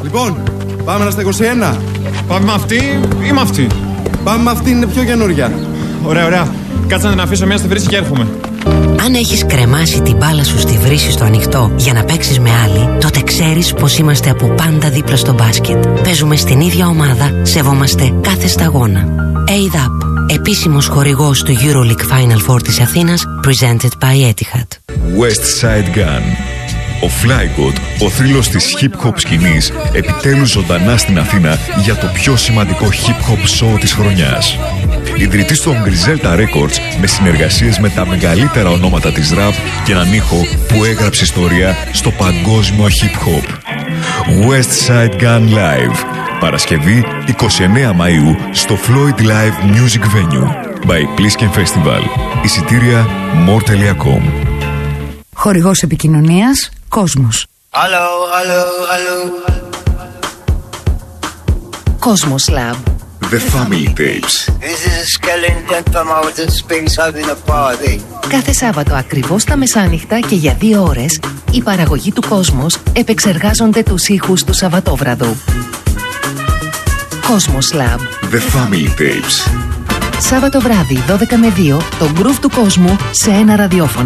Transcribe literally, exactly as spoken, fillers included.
Λοιπόν, πάμε να στα είκοσι ένα. Πάμε με αυτή ή με αυτή? Πάμε με αυτή, είναι πιο καινούρια. Ωραία, ωραία. Κάτσε να την αφήσω μια στη βρύση και έρχομαι. Αν έχεις κρεμάσει την μπάλα σου στη βρύση στο ανοιχτό για να παίξεις με άλλη, τότε ξέρεις πως είμαστε από πάντα δίπλα στο μπάσκετ. Παίζουμε στην ίδια ομάδα, σεβόμαστε κάθε σταγόνα. έι ντι έι πι, επίσημος χορηγός του EuroLeague Final Four της Αθήνας, presented by Etihad. West Side Gun. Ο Flygot, ο θρύλος της hip-hop σκηνής, επιτέλους ζωντανά στην Αθήνα για το πιο σημαντικό hip-hop show της χρονιάς. Ιδρυτής των Griselda Records, με συνεργασίες με τα μεγαλύτερα ονόματα της rap και έναν ήχο που έγραψε ιστορία στο παγκόσμιο hip-hop. West Side Gun Live. Παρασκευή εικοστή ενάτη Μαΐου στο Floyd Live Music Venue by Plisken Festival. Εισιτήρια more τελεία com. Χορηγός επικοινωνίας Κόσμος. Hello, hello, hello. Κόσμος Lab. The Family Tapes. This is a skeleton from outer space having a party. Κάθε Σάββατο ακριβώς τα μεσάνυχτα και για δύο ώρες οι παραγωγοί του Κόσμος επεξεργάζονται τους ήχους του Σαββατόβραδου. Κόσμος Lab. The Family Tapes. Σάββατο βράδυ δώδεκα με δύο το groove του κόσμου σε ένα ραδιόφωνο.